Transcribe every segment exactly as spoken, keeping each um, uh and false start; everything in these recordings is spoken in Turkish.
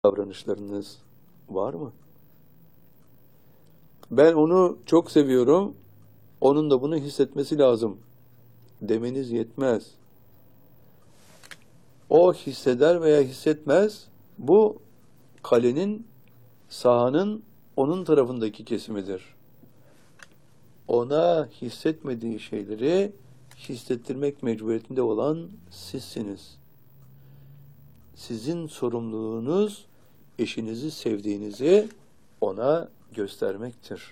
davranışlarınız var mı? Ben onu çok seviyorum, onun da bunu hissetmesi lazım demeniz yetmez. O hisseder veya hissetmez, bu kalenin, sahanın onun tarafındaki kesimidir. Ona hissetmediği şeyleri hissettirmek mecburiyetinde olan sizsiniz. Sizin sorumluluğunuz eşinizi sevdiğinizi ona göstermektir.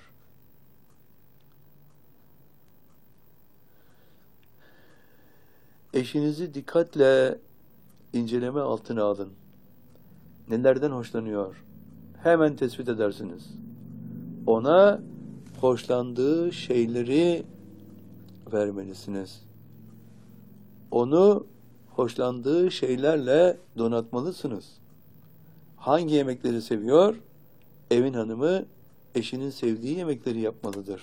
Eşinizi dikkatle inceleme altına alın. Nelerden hoşlanıyor? Hemen tespit edersiniz. Ona hoşlandığı şeyleri vermelisiniz. Onu hoşlandığı şeylerle donatmalısınız. Hangi yemekleri seviyor? Evin hanımı eşinin sevdiği yemekleri yapmalıdır.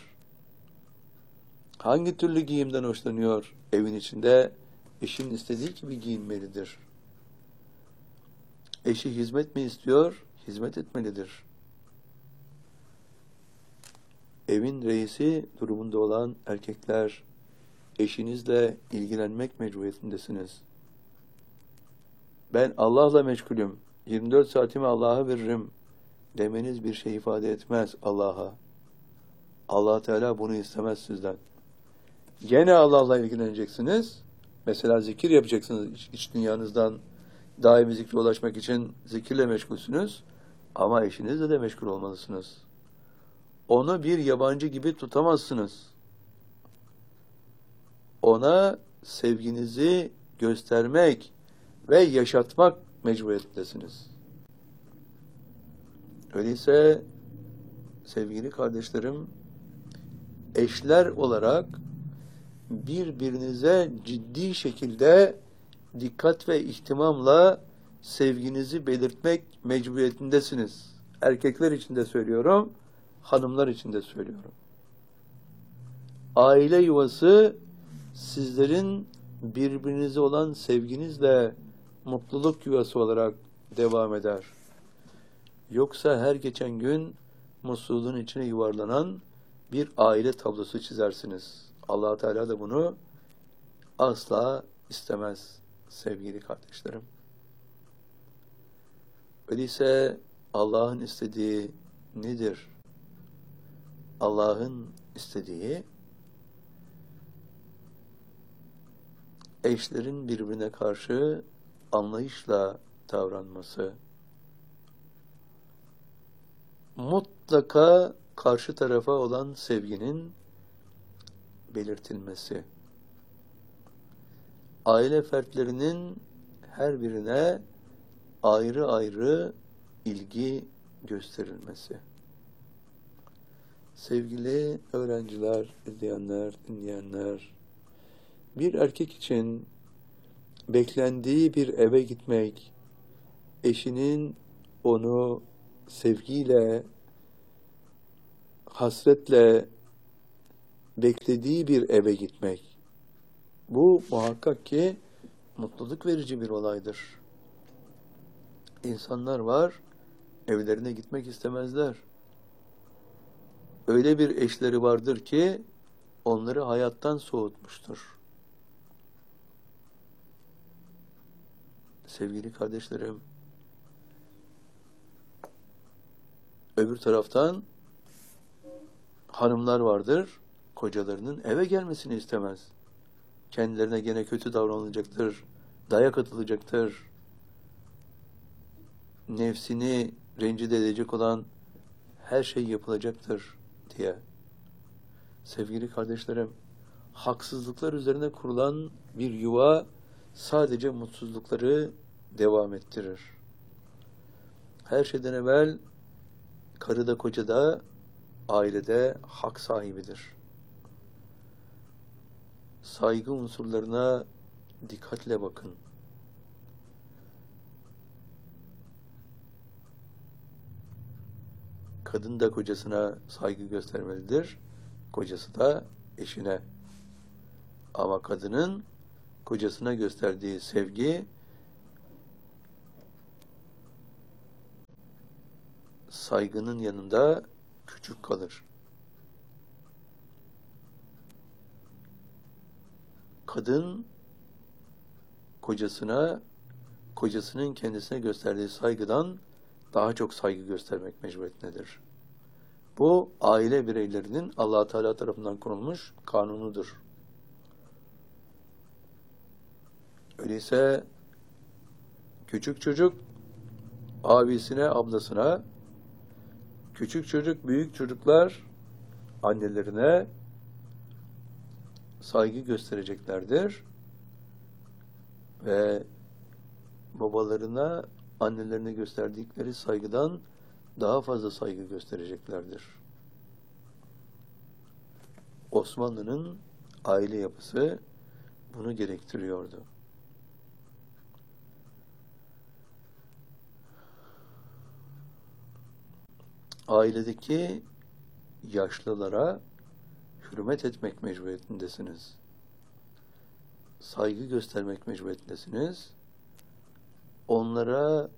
Hangi türlü giyimden hoşlanıyor? Evin içinde eşinin istediği gibi giyinmelidir. Eşi hizmet mi istiyor? Hizmet etmelidir. Evin reisi durumunda olan erkekler, eşinizle ilgilenmek mecburiyetindesiniz. Ben Allah'la meşgulüm, yirmi dört saatimi Allah'a veririm demeniz bir şey ifade etmez Allah'a. Allah Teala bunu istemez sizden. Gene Allah'la ilgileneceksiniz. Mesela zikir yapacaksınız iç, iç dünyanızdan. Daimi zikre ulaşmak için zikirle meşgulsünüz. Ama eşinizle de meşgul olmalısınız. Onu bir yabancı gibi tutamazsınız. Ona sevginizi göstermek ve yaşatmak mecburiyetindesiniz. Öyleyse sevgili kardeşlerim, eşler olarak birbirinize ciddi şekilde dikkat ve ihtimamla sevginizi belirtmek mecburiyetindesiniz. Erkekler için de söylüyorum, hanımlar için de söylüyorum. Aile yuvası sizlerin birbirinize olan sevginizle mutluluk yuvası olarak devam eder. Yoksa her geçen gün mutsuzluğun içine yuvarlanan bir aile tablosu çizersiniz. Allah Teala da bunu asla istemez sevgili kardeşlerim. Öyleyse Allah'ın istediği nedir? Allah'ın istediği eşlerin birbirine karşı anlayışla davranması, mutlaka karşı tarafa olan sevginin belirtilmesi, aile fertlerinin her birine ayrı ayrı ilgi gösterilmesi. Sevgili öğrenciler, izleyenler, dinleyenler, bir erkek için beklendiği bir eve gitmek, eşinin onu sevgiyle, hasretle beklediği bir eve gitmek, bu muhakkak ki mutluluk verici bir olaydır. İnsanlar var, evlerine gitmek istemezler. Öyle bir eşleri vardır ki onları hayattan soğutmuştur. Sevgili kardeşlerim, öbür taraftan hanımlar vardır, kocalarının eve gelmesini istemez. Kendilerine gene kötü davranılacaktır, dayak atılacaktır. Nefsini rencide edecek olan her şey yapılacaktır diye. Sevgili kardeşlerim, haksızlıklar üzerine kurulan bir yuva sadece mutsuzlukları devam ettirir. Her şeyden evvel karı da koca da ailede hak sahibidir. Saygı unsurlarına dikkatle bakın. Kadın da kocasına saygı göstermelidir, kocası da eşine. Ama kadının kocasına gösterdiği sevgi saygının yanında küçük kalır. Kadın kocasına, kocasının kendisine gösterdiği saygıdan daha çok saygı göstermek mecburiyetindedir. Bu aile bireylerinin Allah Teala tarafından konulmuş kanunudur. Öyleyse küçük çocuk abisine, ablasına, küçük çocuk, büyük çocuklar annelerine saygı göstereceklerdir ve babalarına, annelerine gösterdikleri saygıdan daha fazla saygı göstereceklerdir. Osmanlı'nın aile yapısı bunu gerektiriyordu. Ailedeki yaşlılara hürmet etmek mecburiyetindesiniz. Saygı göstermek mecburiyetindesiniz. Onlara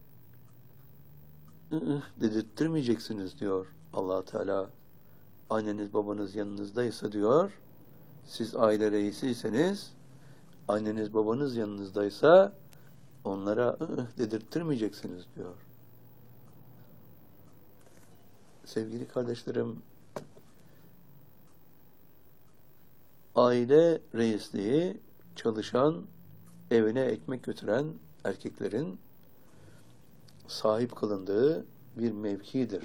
ı-ı dedirttirmeyeceksiniz diyor Allah Teala. Anneniz babanız yanınızdaysa diyor, siz aile reisiyseniz, anneniz babanız yanınızdaysa onlara ı-ı dedirttirmeyeceksiniz diyor. Sevgili kardeşlerim, aile reisliği çalışan, evine ekmek götüren erkeklerin sahip kılındığı bir mevkidir.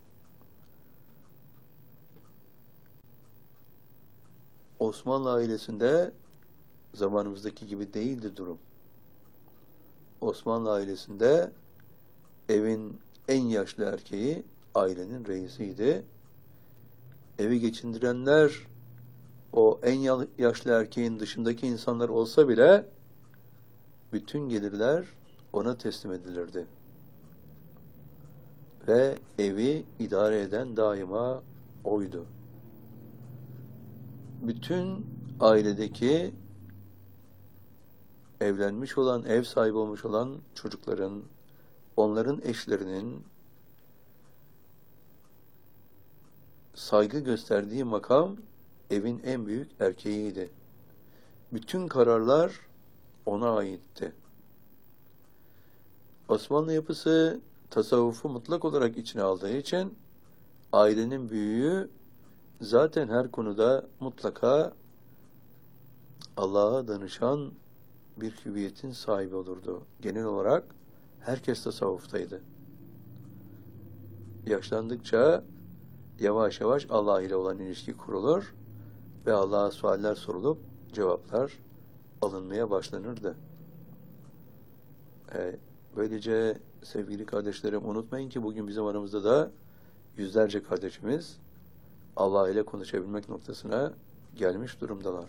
Osmanlı ailesinde zamanımızdaki gibi değildi durum. Osmanlı ailesinde evin en yaşlı erkeği ailenin reisiydi. Evi geçindirenler o en yaşlı erkeğin dışındaki insanlar olsa bile bütün gelirler ona teslim edilirdi. Ve evi idare eden daima oydu. Bütün ailedeki evlenmiş olan, ev sahibi olmuş olan çocukların, onların eşlerinin saygı gösterdiği makam evin en büyük erkeğiydi. Bütün kararlar ona aitti. Osmanlı yapısı tasavvufu mutlak olarak içine aldığı için ailenin büyüğü zaten her konuda mutlaka Allah'a danışan bir hüviyetin sahibi olurdu. Genel olarak herkes tasavvuftaydı. Yaşlandıkça yavaş yavaş Allah ile olan ilişki kurulur ve Allah'a sualler sorulup cevaplar alınmaya başlanırdı. E, böylece sevgili kardeşlerim, unutmayın ki bugün bizim aramızda da yüzlerce kardeşimiz Allah ile konuşabilmek noktasına gelmiş durumdalar.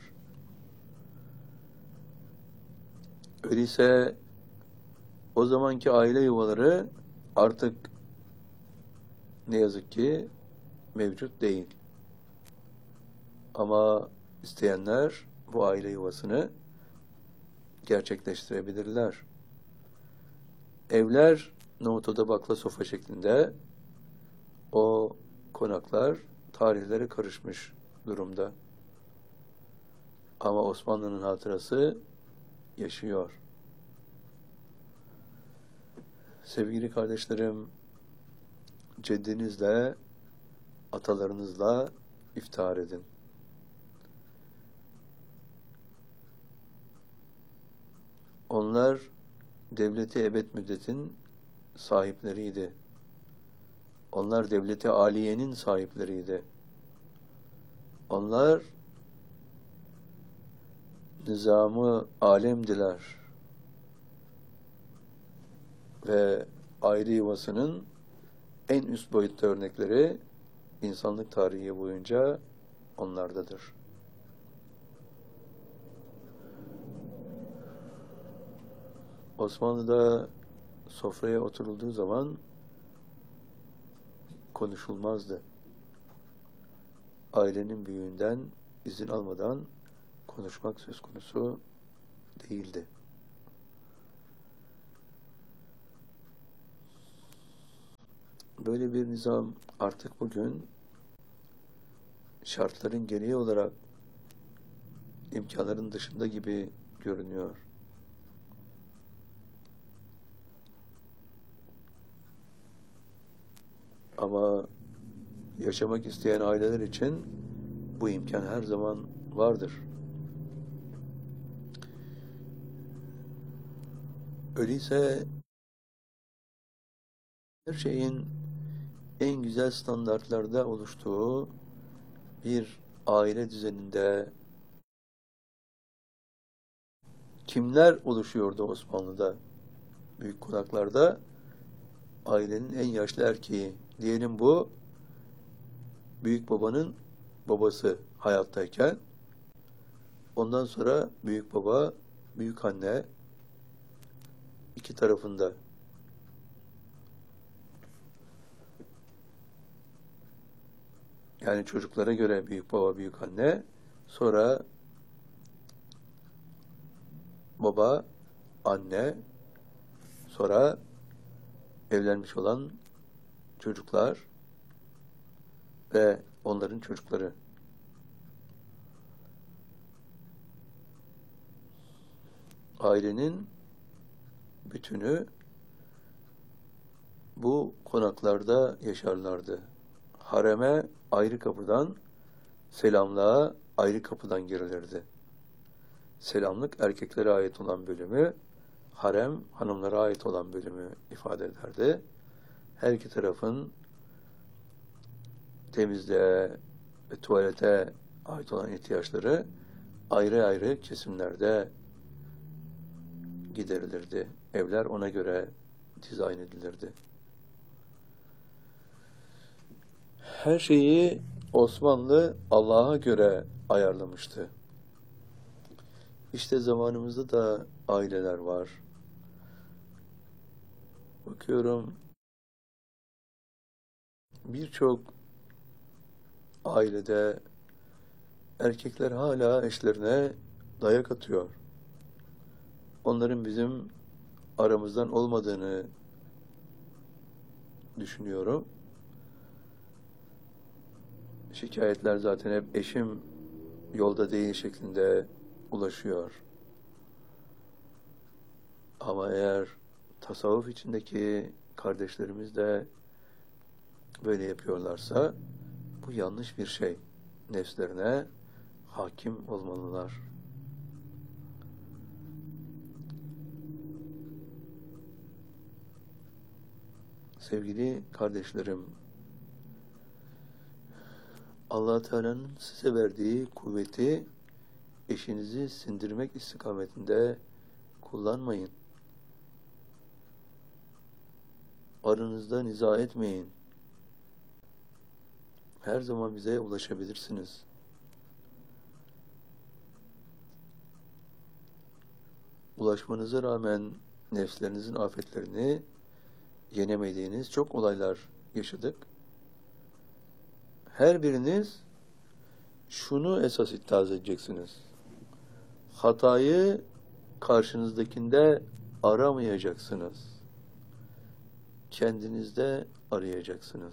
Öyleyse o zamanki aile yuvaları artık ne yazık ki mevcut değil. Ama isteyenler bu aile yuvasını gerçekleştirebilirler. Evler nohutoda bakla sofa şeklinde, o konaklar tarihlere karışmış durumda. Ama Osmanlı'nın hatırası yaşıyor. Sevgili kardeşlerim, ceddinizle, atalarınızla iftihar edin. Onlar devleti ebed müddetin sahipleriydi. Onlar devleti aliyenin sahipleriydi. Onlar nizamı alemdiler. Ve aile yuvasının en üst boyutta örnekleri insanlık tarihi boyunca onlardadır. Osmanlı'da sofraya oturulduğu zaman konuşulmazdı. Ailenin büyüğünden izin almadan konuşmak söz konusu değildi. Böyle bir nizam artık bugün şartların gereği olarak imkanların dışında gibi görünüyor. Ama yaşamak isteyen aileler için bu imkan her zaman vardır. Öyleyse her şeyin en güzel standartlarda oluştuğu bir aile düzeninde kimler oluşuyordu Osmanlı'da? Büyük konaklarda ailenin en yaşlı erkeği, diyelim bu büyük babanın babası hayattayken, ondan sonra büyük baba, büyük anne, iki tarafında. Yani çocuklara göre büyük baba, büyük anne, sonra baba, anne, sonra evlenmiş olan çocuklar ve onların çocukları. Ailenin bütünü bu konaklarda yaşarlardı. Hareme ayrı kapıdan, selamlığa ayrı kapıdan girilirdi. Selamlık erkeklere ait olan bölümü, harem hanımlara ait olan bölümü ifade ederdi. Her iki tarafın temizliğe ve tuvalete ait olan ihtiyaçları ayrı ayrı kesimlerde giderilirdi. Evler ona göre dizayn edilirdi. Her şeyi Osmanlı Allah'a göre ayarlamıştı. İşte zamanımızda da aileler var. Bakıyorum, birçok ailede erkekler hala eşlerine dayak atıyor. Onların bizim aramızdan olmadığını düşünüyorum. Şikayetler zaten hep eşim yolda değil şeklinde ulaşıyor. Ama eğer tasavvuf içindeki kardeşlerimiz de böyle yapıyorlarsa bu yanlış bir şey. Nefslerine hakim olmalılar. Sevgili kardeşlerim, Allah Teala'nın size verdiği kuvveti eşinizi sindirmek istikametinde kullanmayın. Aranızda niza etmeyin. Her zaman bize ulaşabilirsiniz. Ulaşmanıza rağmen nefslerinizin afetlerini yenemediğiniz çok olaylar yaşadık. Her biriniz şunu esas iddiaz edeceksiniz. Hatayı karşınızdakinde aramayacaksınız. Kendinizde arayacaksınız.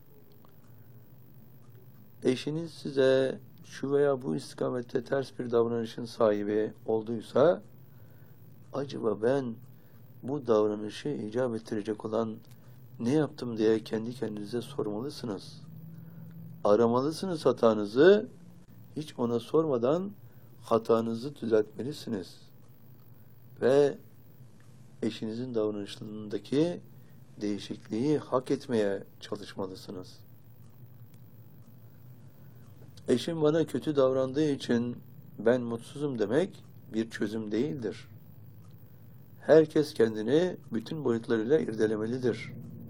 Eşiniz size şu veya bu istikamette ters bir davranışın sahibi olduysa, acaba ben bu davranışı icap ettirecek olan ne yaptım diye kendi kendinize sormalısınız. Aramalısınız hatanızı, hiç ona sormadan hatanızı düzeltmelisiniz. Ve eşinizin davranışlarındaki değişikliği hak etmeye çalışmalısınız. Eşim bana kötü davrandığı için ben mutsuzum demek bir çözüm değildir. Herkes kendini bütün boyutlarıyla irdelemelidir.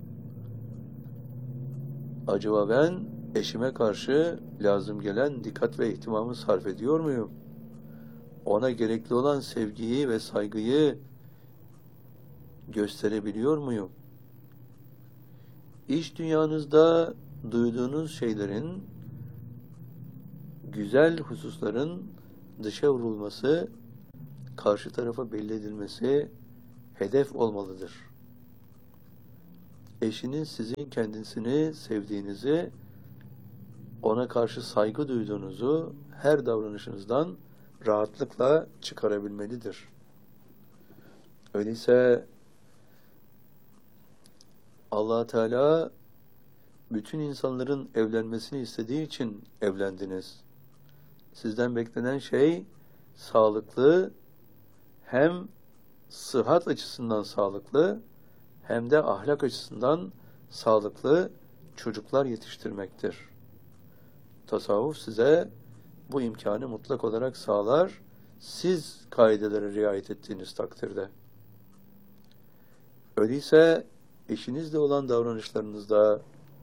Acaba ben eşime karşı lazım gelen dikkat ve ihtimamı sarf ediyor muyum? Ona gerekli olan sevgiyi ve saygıyı gösterebiliyor muyum? İş dünyanızda duyduğunuz şeylerin, güzel hususların dışa vurulması, karşı tarafa belli edilmesi hedef olmalıdır. eşiniz sizin kendisini sevdiğinizi, ona karşı saygı duyduğunuzu her davranışınızdan rahatlıkla çıkarabilmelidir. Öyleyse Allah Teala bütün insanların evlenmesini istediği için evlendiniz. Sizden beklenen şey sağlıklı, hem sıhhat açısından sağlıklı hem de ahlak açısından sağlıklı çocuklar yetiştirmektir. Tasavvuf size bu imkanı mutlak olarak sağlar, siz kaidelere riayet ettiğiniz takdirde. Öyleyse eşinizle olan davranışlarınızda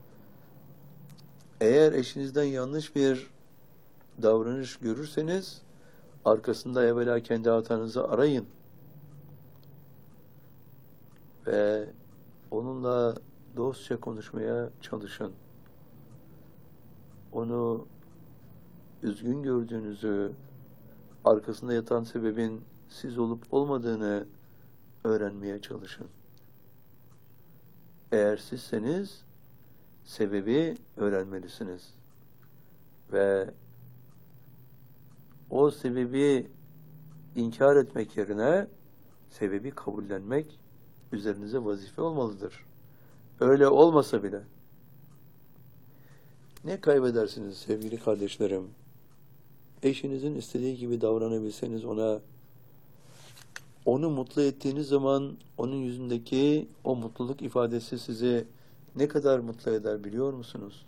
eğer eşinizden yanlış bir davranış görürseniz arkasında evvela kendi hatanızı arayın ve onunla dostça konuşmaya çalışın. Onu üzgün gördüğünüzü, arkasında yatan sebebin siz olup olmadığını öğrenmeye çalışın. Eğer sizseniz sebebi öğrenmelisiniz ve o sebebi inkar etmek yerine sebebi kabullenmek üzerinize vazife olmalıdır. Öyle olmasa bile ne kaybedersiniz sevgili kardeşlerim? Eşinizin istediği gibi davranabilseniz ona, onu mutlu ettiğiniz zaman onun yüzündeki o mutluluk ifadesi sizi ne kadar mutlu eder biliyor musunuz?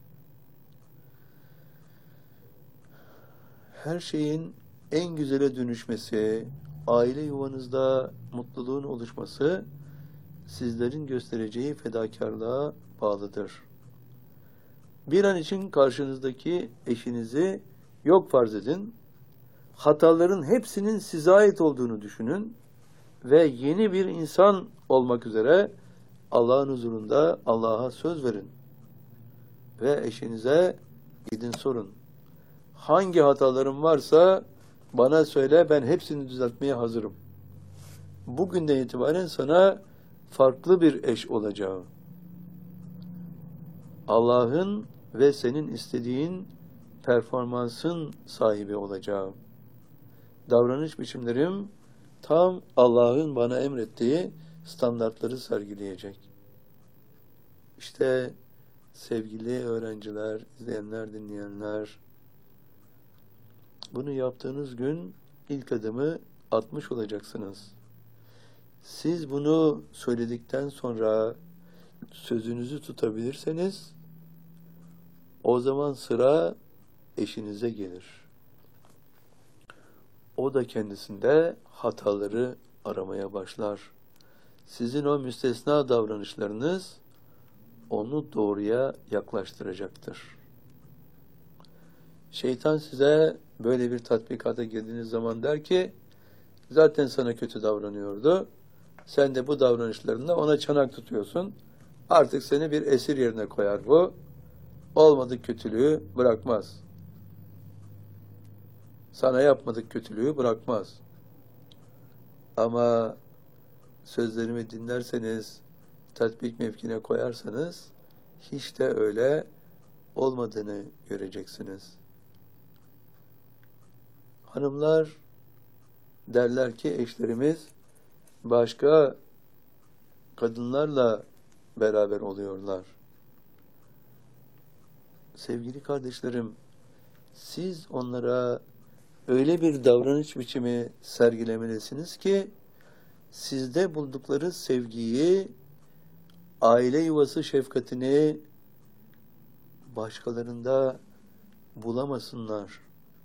Her şeyin en güzele dönüşmesi, aile yuvanızda mutluluğun oluşması sizlerin göstereceği fedakarlığa bağlıdır. Bir an için karşınızdaki eşinizi yok farz edin, hataların hepsinin size ait olduğunu düşünün ve yeni bir insan olmak üzere Allah'ın huzurunda Allah'a söz verin. Ve eşinize gidin sorun. Hangi hatalarım varsa bana söyle, ben hepsini düzeltmeye hazırım. Bugünden itibaren sana farklı bir eş olacağım. Allah'ın ve senin istediğin performansın sahibi olacağım. Davranış biçimlerim tam Allah'ın bana emrettiği standartları sergileyecek. İşte sevgili öğrenciler, izleyenler, dinleyenler, bunu yaptığınız gün ilk adımı atmış olacaksınız. Siz bunu söyledikten sonra sözünüzü tutabilirseniz o zaman sıra eşinize gelir. O da kendisinde hataları aramaya başlar. Sizin o müstesna davranışlarınız onu doğruya yaklaştıracaktır. Şeytan size böyle bir tatbikata girdiğiniz zaman der ki, zaten sana kötü davranıyordu. Sen de bu davranışlarında ona çanak tutuyorsun. Artık seni bir esir yerine koyar bu. Olmadık kötülüğü bırakmaz. Sana yapmadık kötülüğü bırakmaz. Ama sözlerimi dinlerseniz, tatbik mevkine koyarsanız, hiç de öyle olmadığını göreceksiniz. Hanımlar derler ki eşlerimiz başka kadınlarla beraber oluyorlar. Sevgili kardeşlerim, siz onlara öyle bir davranış biçimi sergilemelisiniz ki sizde buldukları sevgiyi, aile yuvası şefkatini başkalarında bulamasınlar.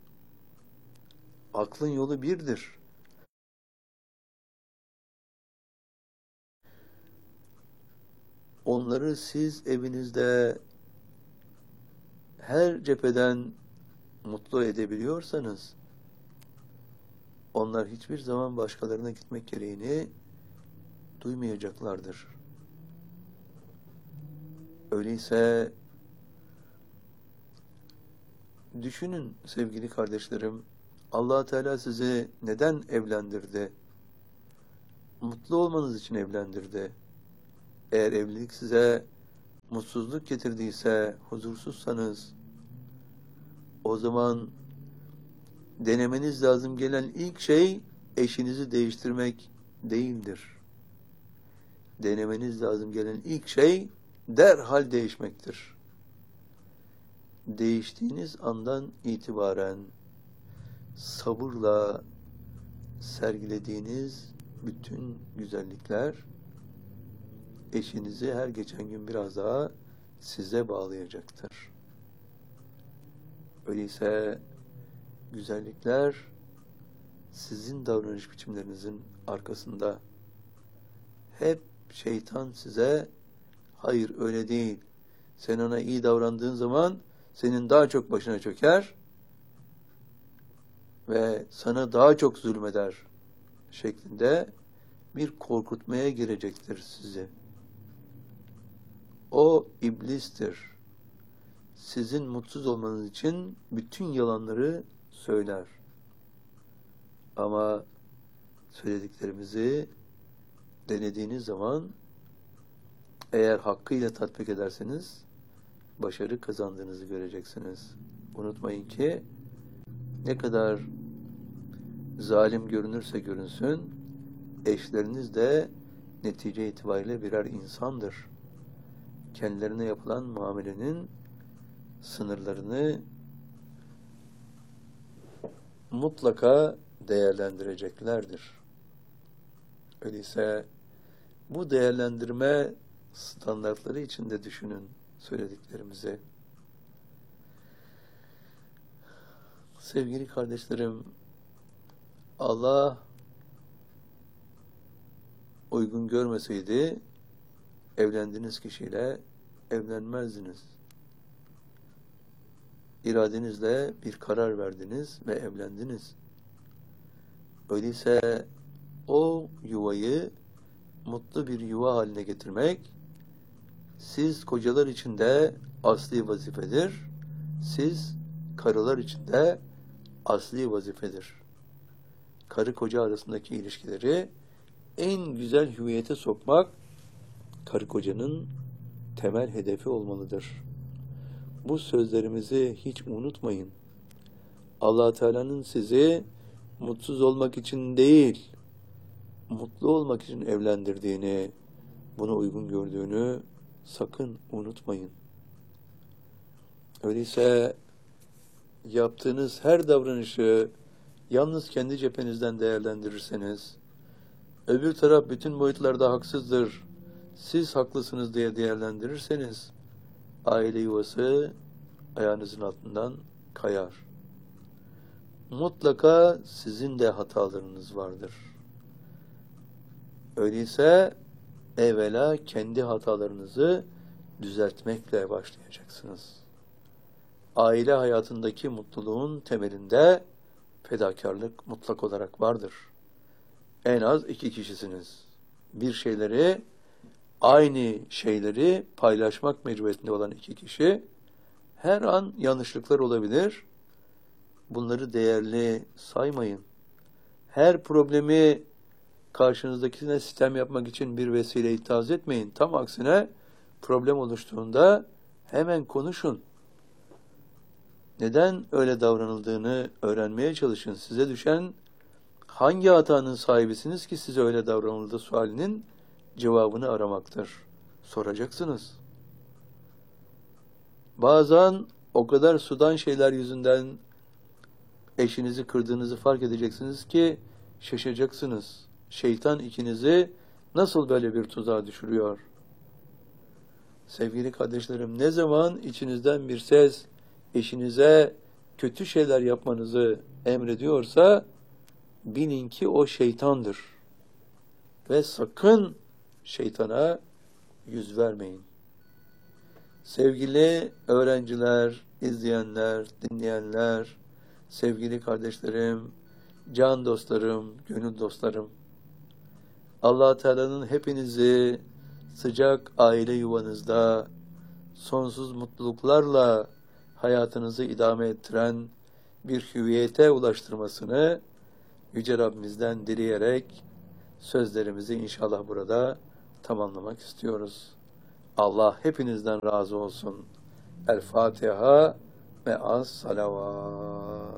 Aklın yolu birdir. Onları siz evinizde her cepheden mutlu edebiliyorsanız, onlar hiçbir zaman başkalarına gitmek gereğini duymayacaklardır. Öyleyse düşünün sevgili kardeşlerim, Allah Teala sizi neden evlendirdi? Mutlu olmanız için evlendirdi. Eğer evlilik size mutsuzluk getirdiyse, huzursuzsanız, o zaman denemeniz lazım gelen ilk şey eşinizi değiştirmek değildir. Denemeniz lazım gelen ilk şey derhal değişmektir. Değiştiğiniz andan itibaren sabırla sergilediğiniz bütün güzellikler eşinizi her geçen gün biraz daha size bağlayacaktır. Öyleyse güzellikler sizin davranış biçimlerinizin arkasında. Hep şeytan size hayır öyle değil, sen ona iyi davrandığın zaman senin daha çok başına çöker ve sana daha çok zulmeder şeklinde bir korkutmaya girecektir sizi. O iblistir. Sizin mutsuz olmanız için bütün yalanları söyler. Ama söylediklerimizi denediğiniz zaman eğer hakkıyla tatbik ederseniz başarı kazandığınızı göreceksiniz. Unutmayın ki ne kadar zalim görünürse görünsün, eşleriniz de netice itibariyle birer insandır. Kendilerine yapılan muamelenin sınırlarını mutlaka değerlendireceklerdir. Öyleyse bu değerlendirme standartları içinde düşünün söylediklerimizi. Sevgili kardeşlerim, Allah uygun görmeseydi evlendiğiniz kişiyle evlenmezdiniz. İradenizle bir karar verdiniz ve evlendiniz. Öyleyse o yuvayı mutlu bir yuva haline getirmek siz kocalar için de asli vazifedir. Siz karılar için de asli vazifedir. Karı koca arasındaki ilişkileri en güzel hüviyete sokmak karı kocanın temel hedefi olmalıdır. Bu sözlerimizi hiç unutmayın. Allah Teala'nın sizi mutsuz olmak için değil, mutlu olmak için evlendirdiğini, buna uygun gördüğünü sakın unutmayın. Öyleyse yaptığınız her davranışı yalnız kendi cephenizden değerlendirirseniz, öbür taraf bütün boyutlarda haksızdır, siz haklısınız diye değerlendirirseniz, aile yuvası ayağınızın altından kayar. Mutlaka sizin de hatalarınız vardır. Öyleyse evvela kendi hatalarınızı düzeltmekle başlayacaksınız. Aile hayatındaki mutluluğun temelinde fedakarlık mutlak olarak vardır. En az iki kişisiniz. Bir şeyleri, aynı şeyleri paylaşmak mecburiyetinde olan iki kişi, her an yanlışlıklar olabilir. Bunları değerli saymayın. Her problemi karşınızdakine sitem yapmak için bir vesile ithaz etmeyin. Tam aksine problem oluştuğunda hemen konuşun. Neden öyle davranıldığını öğrenmeye çalışın. Size düşen hangi hatanın sahibisiniz ki size öyle davranıldığı sualinin cevabını aramaktır. Soracaksınız. Bazen o kadar sudan şeyler yüzünden eşinizi kırdığınızı fark edeceksiniz ki şaşacaksınız. Şeytan ikinizi nasıl böyle bir tuzağa düşürüyor? Sevgili kardeşlerim, ne zaman içinizden bir ses eşinize kötü şeyler yapmanızı emrediyorsa bilin ki o şeytandır. Ve sakın şeytana yüz vermeyin. Sevgili öğrenciler, izleyenler, dinleyenler, sevgili kardeşlerim, can dostlarım, gönül dostlarım, Allah Teala'nın hepinizi sıcak aile yuvanızda sonsuz mutluluklarla hayatınızı idame ettiren bir hüviyete ulaştırmasını Yüce Rabbimizden dileyerek sözlerimizi inşallah burada tamamlamak istiyoruz. Allah hepinizden razı olsun. El Fatiha ve as salavat.